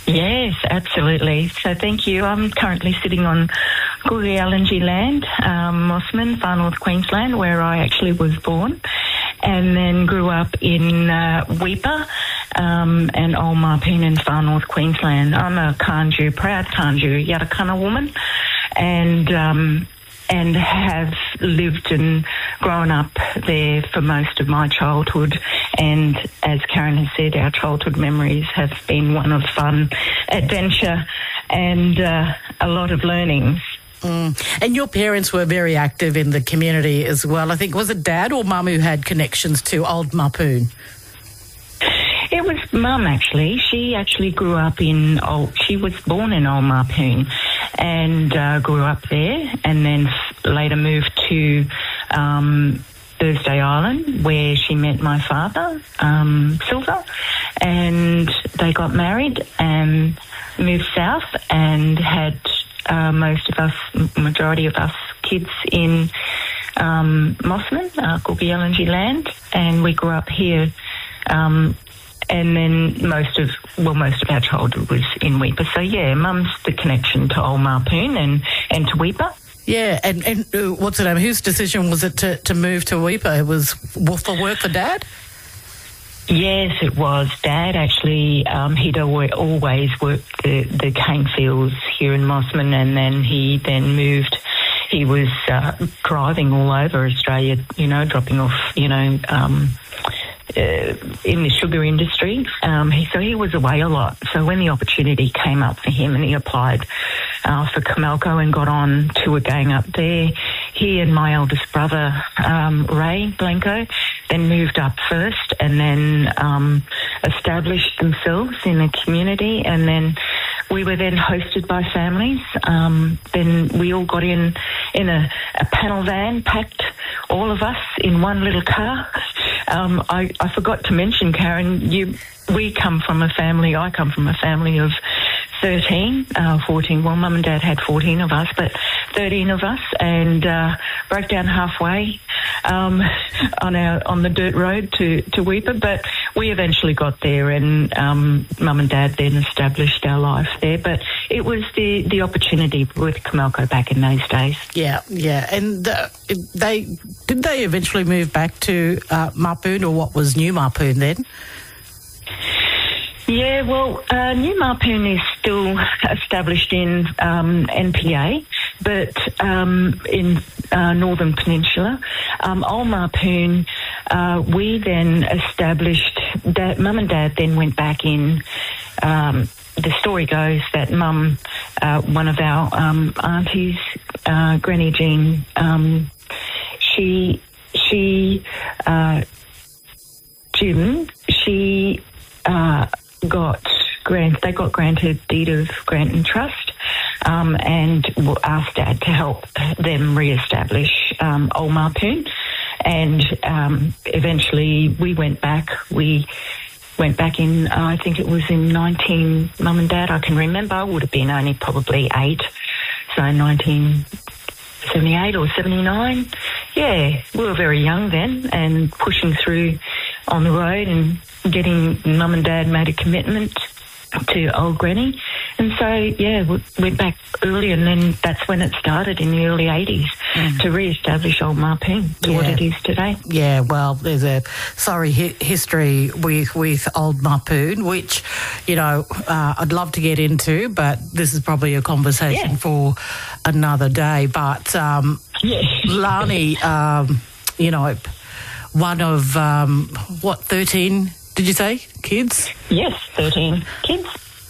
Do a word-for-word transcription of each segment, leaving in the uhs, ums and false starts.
Yes, absolutely. So thank you. I'm currently sitting on Googee land, um, Mossman, Far North Queensland, where I actually was born, and then grew up in uh, Weipa um, and Old Marpoon in Far North Queensland. I'm a Kanju, proud Kanju, Yatakana woman, and um, and have lived and grown up there for most of my childhood. And as Karen has said, our childhood memories have been one of fun, adventure, and uh, a lot of learnings. Mm. And your parents were very active in the community as well. I think, was it Dad or Mum who had connections to Old Marpoon? It was Mum, actually. She actually grew up in Old... She was born in Old Marpoon and uh, grew up there, and then later moved to um, Thursday Island, where she met my father, um, Silver, and they got married and moved south and had uh, most of us, majority of us kids in um, Mossman, uh, Googee land, and we grew up here. Um, And then most of, well, most of our childhood was in Weipa. So, yeah, Mum's the connection to Old Marpoon and, and to Weipa. Yeah, and, and uh, what's the name? Whose decision was it to, to move to Weipa? It was for work for Dad? Yes, it was. Dad actually, um, he'd always worked the, the cane fields here in Mossman, and then he then moved. He was uh, driving all over Australia, you know, dropping off, you know, um, Uh, in the sugar industry. Um, he, so he was away a lot. So when the opportunity came up for him and he applied uh, for Comalco and got on tour going up there, he and my eldest brother, um, Ray Blanco, then moved up first and then um, established themselves in the community, and then we were then hosted by families. Um, then we all got in in a, a panel van, packed, all of us in one little car. Um, I, I forgot to mention, Karen, you, we come from a family, I come from a family of thirteen, uh, fourteen, well, Mum and Dad had fourteen of us, but thirteen of us, and uh, broke down halfway um, on our on the dirt road to, to Weipa, but we eventually got there, and um, Mum and Dad then established our life there. But it was the, the opportunity with Comalco back in those days. Yeah, yeah. And uh, they did they eventually move back to uh, Marpoon, or what was New Marpoon then? Yeah, well, uh, New Marpoon is still established in um, N P A, but um, in uh, Northern Peninsula. Um, Old Marpoon, uh, we then established, Dad, Mum and Dad then went back in. Um, the story goes that Mum, uh, one of our um, aunties, uh, Granny Jean, um, she, she, uh, Jim, she... Uh, got grant they got granted deed of grant and trust, um, and asked Dad to help them re-establish um, Old Marpoon, and um, eventually we went back we went back in uh, I think it was in nineteen Mum and Dad I can remember I would have been only probably eight, so nineteen seventy-eight or seventy-nine. Yeah, we were very young then, and pushing through on the road and getting Mum and Dad made a commitment to old Granny. And so, yeah, we went back early, and then that's when it started in the early eighties mm. to re-establish Old Marpoon to yeah. what it is today. Yeah, well, there's a sorry hi- history with, with Old Marpoon, which, you know, uh, I'd love to get into, but this is probably a conversation yeah. for another day. But um, yeah. Lani, um, you know, one of, um, what, thirteen, did you say, kids? Yes, thirteen kids.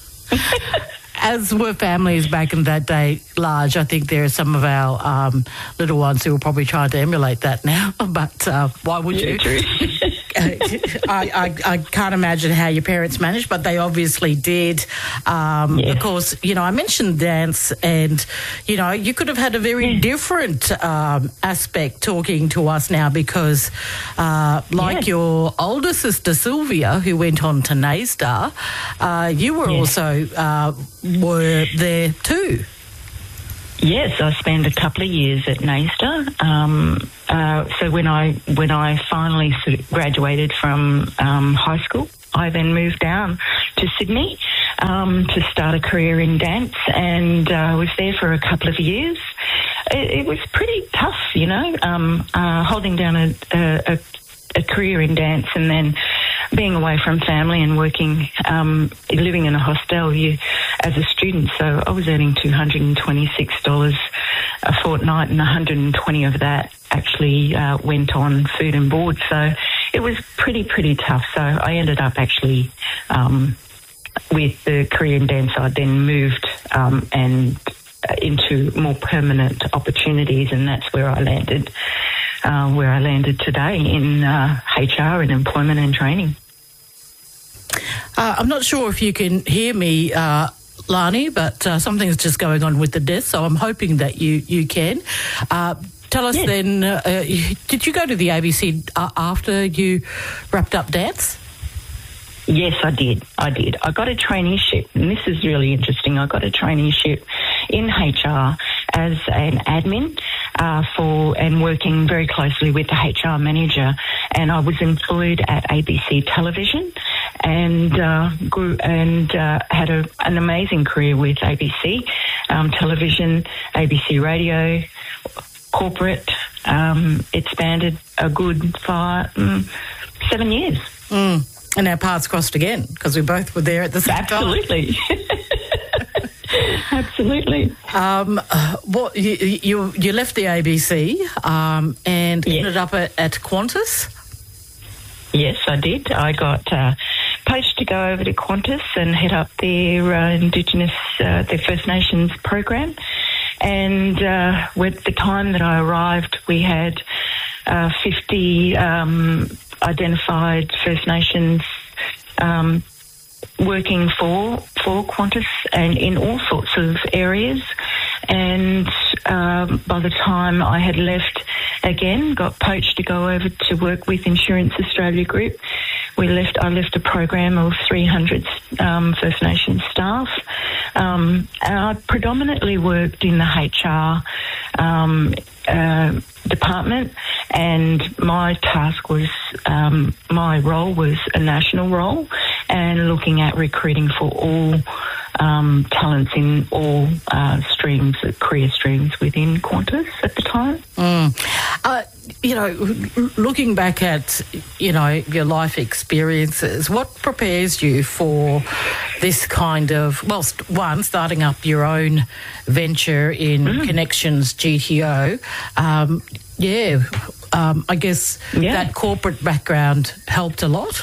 As were families back in that day large. I think there are some of our um, little ones who are probably trying to emulate that now, but uh, why would yeah, you? True. I, I, I can't imagine how your parents managed, but they obviously did. Um, yeah. Of course, you know, I mentioned dance, and, you know, you could have had a very yeah. different um, aspect talking to us now, because uh, like yeah. your older sister Sylvia, who went on to Naystar, uh, you were yeah. also uh, were there too. Yes, I spent a couple of years at Naystar. Um, uh, so when I when I finally sort of graduated from um, high school, I then moved down to Sydney um, to start a career in dance, and I uh, was there for a couple of years. It, it was pretty tough, you know, um, uh, holding down a, a, a career in dance and then being away from family and working, um, living in a hostel you, as a student. So I was earning two hundred twenty-six dollars a fortnight, and one hundred twenty of that actually uh, went on food and board. So it was pretty, pretty tough. So I ended up actually um, with the career in dance. I then moved um, and into more permanent opportunities, and that's where I landed. Uh, where I landed today in uh, H R and employment and training. Uh, I'm not sure if you can hear me, uh, Lani, but uh, something's just going on with the desk, so I'm hoping that you, you can. Uh, tell us yes. then, uh, did you go to the A B C uh, after you wrapped up dance? Yes, I did. I did. I got a traineeship, and this is really interesting. I got a traineeship in H R as an admin uh, for and working very closely with the H R manager. And I was employed at A B C Television and uh, grew and uh, had a, an amazing career with A B C um, Television, A B C Radio, corporate. Um, it spanned a good five, um, seven years. Mm. And our paths crossed again because we both were there at the same Absolutely. time. Absolutely. Um, what you, you you left the A B C um, and yes. ended up at, at Qantas? Yes, I did. I got uh, poached to go over to Qantas and head up their uh, Indigenous, uh, their First Nations program. And uh, with the time that I arrived, we had uh, fifty um, identified First Nations um, working for for Qantas and in all sorts of areas. And um, by the time I had left again, got poached to go over to work with Insurance Australia Group. We left. I left a program of three hundred um, First Nations staff. Um, and I predominantly worked in the H R um, uh, department, and my task was, um, my role was a national role and looking at recruiting for all um, talents in all uh, streams, career streams within Qantas at the time. Mm. Uh, you know, looking back at, you know, your life experiences, what prepares you for this kind of, well, one, starting up your own venture in mm. Connections G T O, um, yeah, um, I guess yeah. that corporate background helped a lot.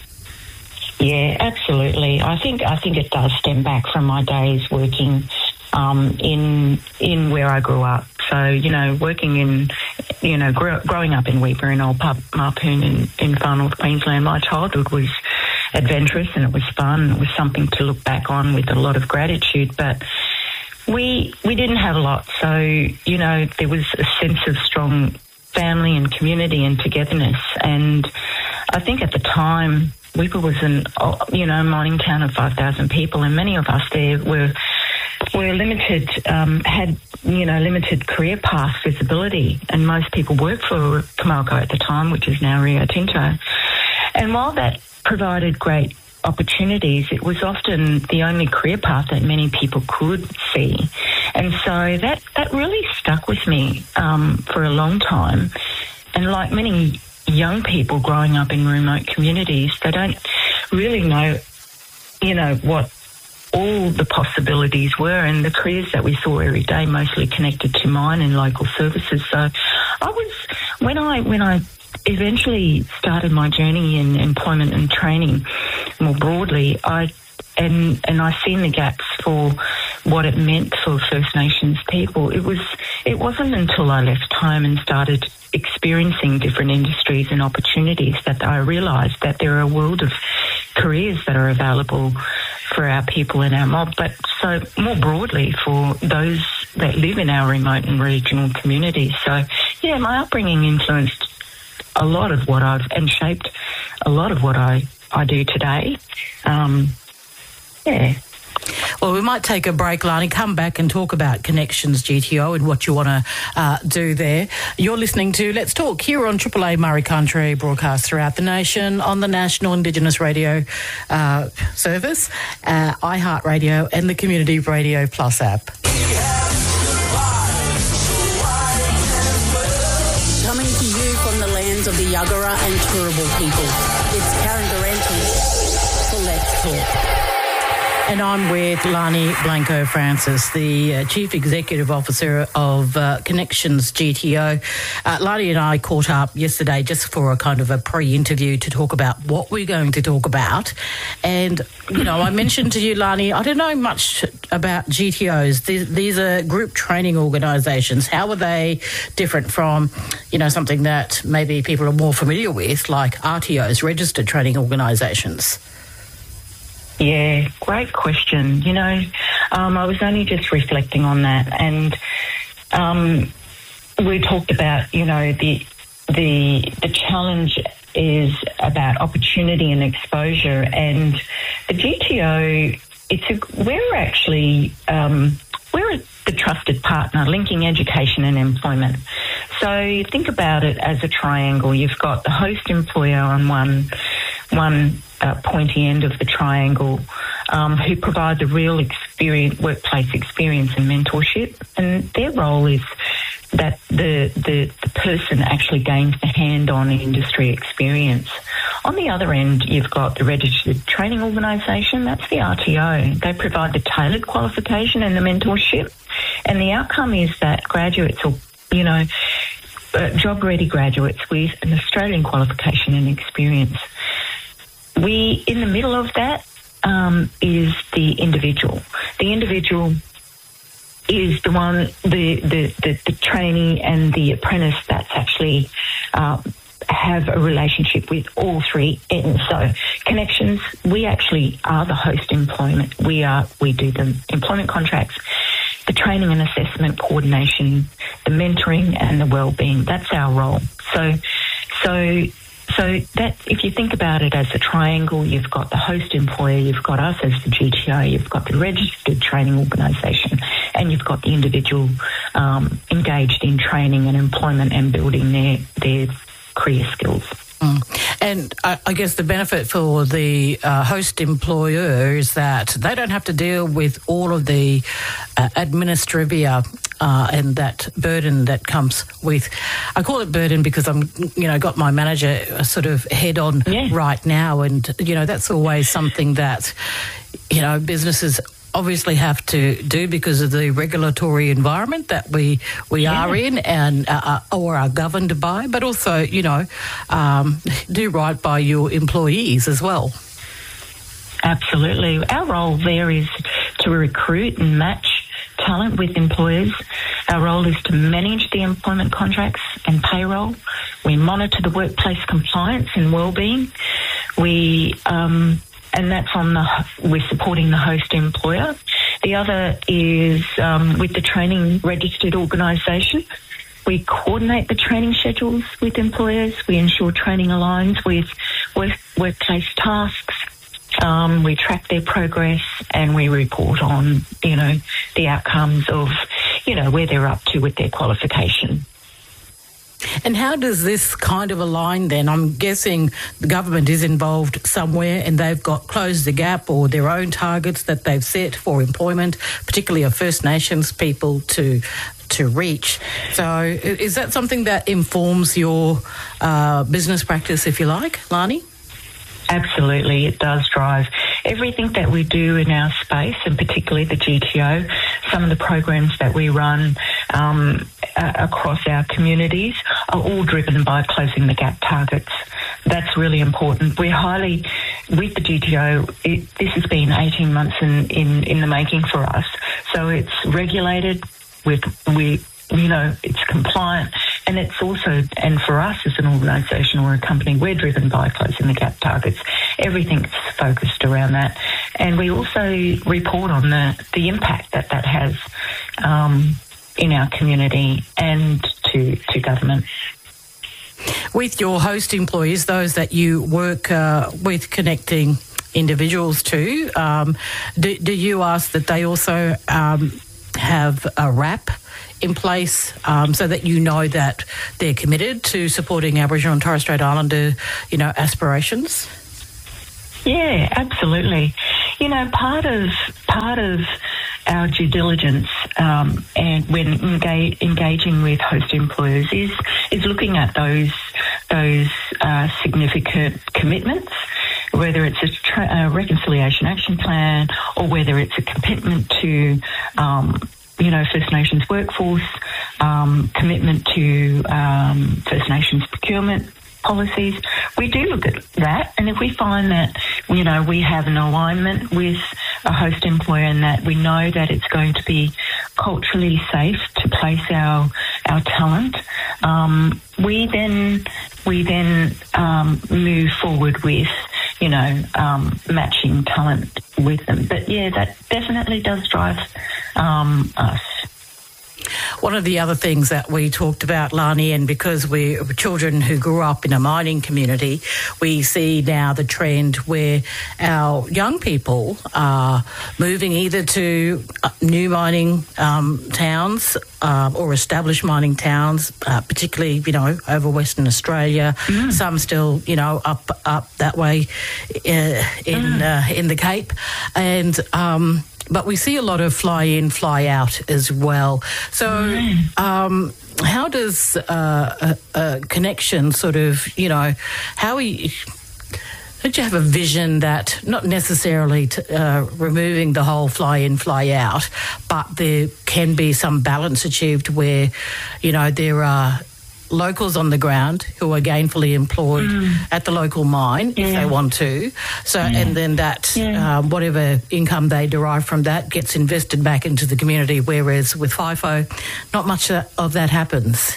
Yeah, absolutely. I think I think it does stem back from my days working um, in in where I grew up. So, you know, working in, you know, gr- growing up in Weeper and Old Marpoon in, in Far North Queensland, my childhood was adventurous and it was fun. It was something to look back on with a lot of gratitude. But we we didn't have a lot. So, you know, there was a sense of strong family and community and togetherness. And I think at the time, Weeper was an, you know, mining town of five thousand people, and many of us there were were limited, um, had, you know, limited career path visibility, and most people worked for Comalco at the time, which is now Rio Tinto. And while that provided great opportunities, it was often the only career path that many people could see. And so that, that really stuck with me um, for a long time. And like many young people growing up in remote communities, they don't really know, you know, what all the possibilities were, and the careers that we saw every day mostly connected to mine and local services. So I was, when I, when I eventually started my journey in employment and training more broadly, I and and I seen the gaps for what it meant for First Nations people. It was it wasn't until I left home and started experiencing different industries and opportunities that I realised that there are a world of careers that are available for our people in our mob, but so more broadly for those that live in our remote and regional communities. So, yeah, my upbringing influenced a lot of what I've, and shaped a lot of what I, I do today. Um, yeah. Well, we might take a break, Lani, come back and talk about Connections G T O and what you want to uh, do there. You're listening to Let's Talk here on Triple A Murray Country, broadcast throughout the nation on the National Indigenous Radio uh, service, uh, iHeartRadio and the Community Radio Plus app. Coming to you from the lands of the Yuggera and Turrbal people, it's Karen Durante for Let's Talk. And I'm with Lani Blanco-Francis, the uh, Chief Executive Officer of uh, Connections G T O. Uh, Lani and I caught up yesterday just for a kind of a pre-interview to talk about what we're going to talk about. And, you know, I mentioned to you, Lani, I don't know much about G T Os. These, these are group training organisations. How are they different from, you know, something that maybe people are more familiar with, like R T Os, registered training organisations? Yeah, great question. You know, um, I was only just reflecting on that, and um, we talked about, you know, the the the challenge is about opportunity and exposure, and the G T O. It's a, we're actually um, we're the trusted partner linking education and employment. So think about it as a triangle. You've got the host employer on one one. Uh, pointy end of the triangle, um, who provide the real experience, workplace experience and mentorship, and their role is that the, the the person actually gains the hand-on industry experience. On the other end, you've got the registered training organisation. That's the R T O. They provide the tailored qualification and the mentorship, and the outcome is that graduates, or you know, uh, job-ready graduates with an Australian qualification and experience. We, in the middle of that, um, is the individual. The individual is the one, the, the, the, the trainee and the apprentice that's actually uh, have a relationship with all three ends. So Connections, we actually are the host employment. We are, we do the employment contracts, the training and assessment coordination, the mentoring and the wellbeing. That's our role. So, so, So that, if you think about it as a triangle, you've got the host employer, you've got us as the G T O, you've got the registered training organisation, and you've got the individual um, engaged in training and employment and building their, their career skills. Mm. And I, I guess the benefit for the uh, host employer is that they don't have to deal with all of the uh, administrivia uh, and that burden that comes with. I call it burden because I'm, you know, got my manager sort of head on yeah. right now, and you know that's always something that you know businesses obviously have to do because of the regulatory environment that we we yeah. are in and uh, or are governed by, but also, you know, um, do right by your employees as well. Absolutely. Our role there is to recruit and match talent with employers. Our role is to manage the employment contracts and payroll. We monitor the workplace compliance and wellbeing. We... Um, And that's on the, we're supporting the host employer. The other is um, with the training registered organisation. We coordinate the training schedules with employers. We ensure training aligns with work, workplace tasks. Um, we track their progress and we report on, you know, the outcomes of, you know, where they're up to with their qualification. And how does this kind of align then? I'm guessing the government is involved somewhere and they've got Close the Gap or their own targets that they've set for employment, particularly of First Nations people to to reach. So is that something that informs your uh, business practice, if you like, Lani? Absolutely, it does drive everything that we do in our space, and particularly the G T O. Some of the programs that we run um, uh, across our communities are all driven by closing the gap targets. That's really important. We're highly, with the G T O, it, this has been eighteen months in, in, in the making for us. So it's regulated, with we you know, it's compliant, and it's also, and for us as an organisation or a company, we're driven by closing the gap targets. Everything's focused around that. And we also report on the, the impact that that has um, in our community and to, to government. With your host employees, those that you work uh, with connecting individuals too. Um, do, do you ask that they also um, have a R A P in place um, so that you know that they're committed to supporting Aboriginal and Torres Strait Islander, you know, aspirations? Yeah, absolutely. You know, part of part of our due diligence um, and when engage, engaging with host employers is is looking at those those uh, significant commitments, whether it's a, tra- a reconciliation action plan or whether it's a commitment to um, you know, First Nations workforce, um, commitment to um, First Nations procurement policies. We do look at that, and if we find that, you know, we have an alignment with a host employer and that we know that it's going to be culturally safe to place our our talent, um, we then we then um, move forward with, you know, um, matching talent with them. But yeah, that definitely does drive um, us. One of the other things that we talked about, Lani, and because we're children who grew up in a mining community, we see now the trend where our young people are moving either to new mining um, towns uh, or established mining towns, uh, particularly, you know, over Western Australia. Mm. Some still, you know, up up that way uh, in mm. uh, in the Cape, and um, but we see a lot of fly in, fly out as well. So mm. um, how does uh, a, a connection sort of, you know, how we... Don't you have a vision that not necessarily to, uh, removing the whole fly in, fly out, but there can be some balance achieved where, you know, there are locals on the ground who are gainfully employed mm. at the local mine yeah. if they want to. So, yeah. and then that, yeah. um, whatever income they derive from that gets invested back into the community, whereas with FIFO, not much of that happens.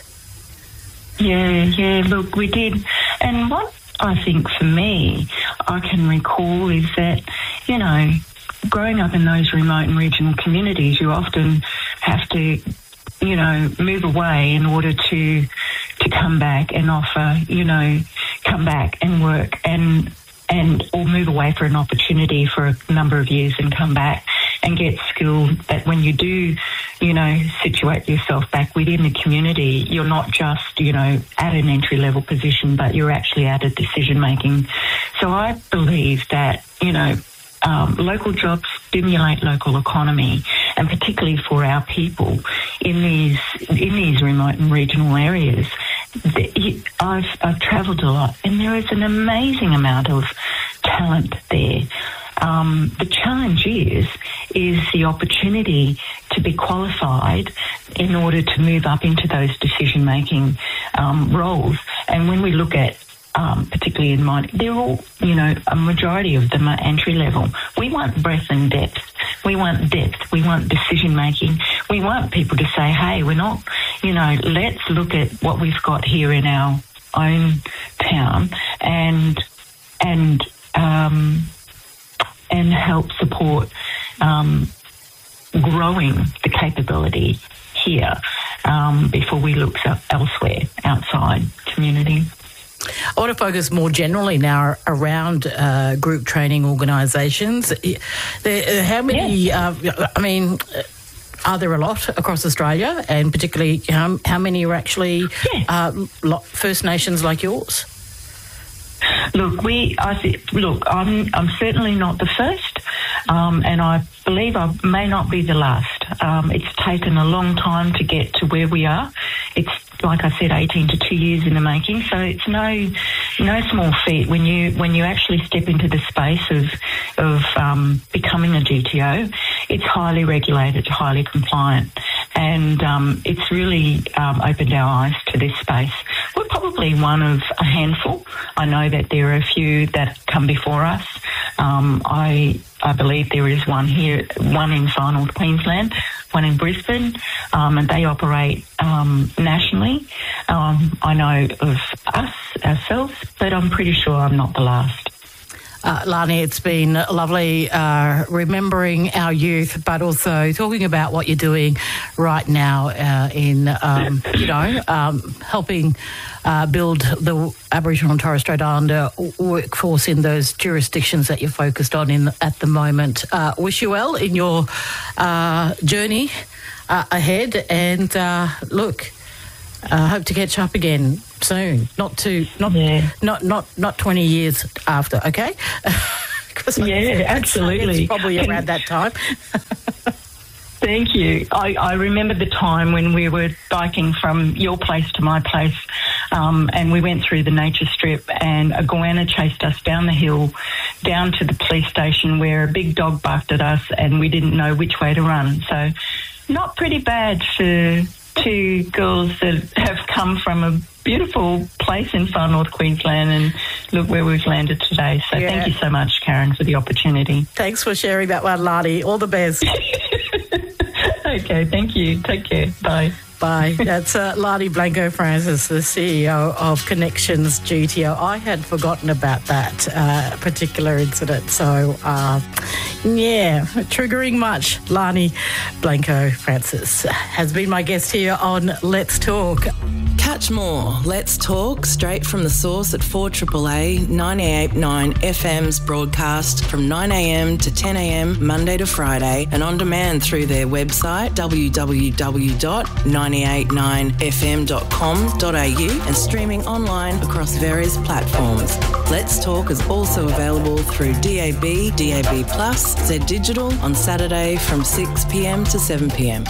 Yeah, yeah, look, we did. And what I think for me, I can recall is that, you know, growing up in those remote and regional communities, you often have to, you know, move away in order to to come back and offer, you know, come back and work and and or move away for an opportunity for a number of years and come back and get skilled that when you do, you know, situate yourself back within the community, you're not just, you know, at an entry-level position, but you're actually at a decision-making. So I believe that, you know, um, local jobs stimulate local economy, and particularly for our people in these in these remote and regional areas. I've, I've travelled a lot, and there is an amazing amount of talent there. Um, the challenge is is the opportunity to be qualified in order to move up into those decision-making um, roles. And when we look at, um, particularly in mining, they're all, you know, a majority of them are entry-level. We want breadth and depth. We want depth. We want decision-making. We want people to say, hey, we're not, you know, let's look at what we've got here in our own town and, and, um, and help support um, growing the capability here um, before we look elsewhere outside community. I want to focus more generally now around uh, group training organisations. How many, yeah. uh, I mean, are there a lot across Australia, and particularly um, how many are actually yeah. uh, First Nations like yours? Look, we. I th- look. I'm. I'm certainly not the first, um, and I believe I may not be the last. Um, it's taken a long time to get to where we are. It's like I said, eighteen to two years in the making. So it's no, no small feat when you when you actually step into the space of of um, becoming a G T O. It's highly regulated, highly compliant, and um, it's really um, opened our eyes to this space. We're probably one of a handful. I know that there are a few that come before us. Um, I I believe there is one here, one in Far North Queensland, one in Brisbane, um, and they operate um, nationally. Um, I know of us, ourselves, but I'm pretty sure I'm not the last. Uh, Lani, it's been lovely uh, remembering our youth, but also talking about what you're doing right now uh, in, um, you know, um, helping uh, build the Aboriginal and Torres Strait Islander workforce in those jurisdictions that you're focused on in at the moment. Uh, wish you well in your uh, journey uh, ahead, and uh, look, I uh, hope to catch up again soon. Not too, not, yeah. not, not, not twenty years after. Okay. Yeah, absolutely. It's probably around that time. Thank you. I, I remember the time when we were biking from your place to my place, um, and we went through the nature strip, and a goanna chased us down the hill, down to the police station, where a big dog barked at us, and we didn't know which way to run. So, not pretty bad for two girls that have come from a beautiful place in far north Queensland, and look where we've landed today. So yeah. Thank you so much, Karen, for the opportunity. Thanks for sharing that one, Lani. All the best. Okay, thank you. Take care. Bye. Bye. That's uh, Lani Blanco-Francis, the C E O of Connections G T O. I had forgotten about that uh, particular incident. So, uh, yeah, triggering much. Lani Blanco-Francis has been my guest here on Let's Talk. Catch more Let's Talk straight from the source at four A A A ninety-eight point nine F M's broadcast from nine a m to ten a m Monday to Friday, and on demand through their website w w w dot ninety-eight nine f m dot com dot a u and streaming online across various platforms. Let's Talk is also available through D A B, D A B Plus, Z Digital on Saturday from six p m to seven p m.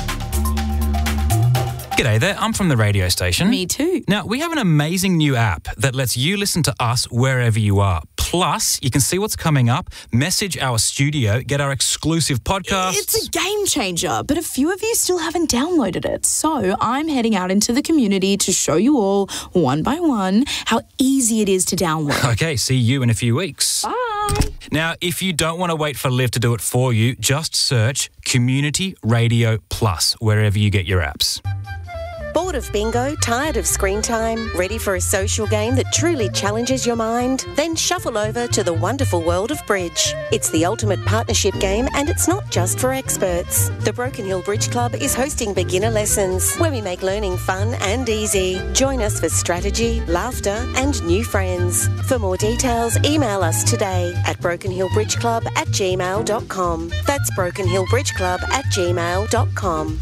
G'day there, I'm from the radio station. Me too. Now, we have an amazing new app that lets you listen to us wherever you are. Plus, you can see what's coming up, message our studio, get our exclusive podcasts. It's a game changer, but a few of you still haven't downloaded it. So I'm heading out into the community to show you all, one by one, how easy it is to download. Okay, see you in a few weeks. Bye. Now, if you don't want to wait for Liv to do it for you, just search Community Radio Plus wherever you get your apps. Bored of bingo? Tired of screen time? Ready for a social game that truly challenges your mind? Then shuffle over to the wonderful world of bridge. It's the ultimate partnership game, and it's not just for experts. The Broken Hill Bridge Club is hosting beginner lessons where we make learning fun and easy. Join us for strategy, laughter and new friends. For more details, email us today at broken hill bridge club at gmail dot com. That's broken hill bridge club at gmail dot com.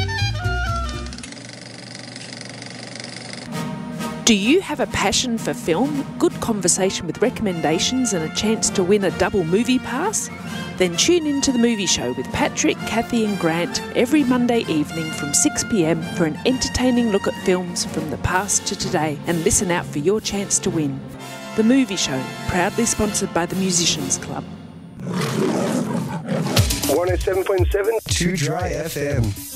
Do you have a passion for film, good conversation with recommendations and a chance to win a double movie pass? Then tune in to The Movie Show with Patrick, Kathy and Grant every Monday evening from six p m for an entertaining look at films from the past to today, and listen out for your chance to win. The Movie Show, proudly sponsored by the Musicians Club. one oh seven point seven Two Dry F M.